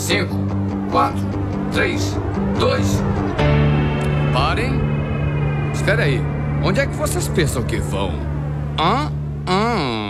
5, 4, 3, 2... Parem. Espera aí. Onde é que vocês pensam que vão? Hã?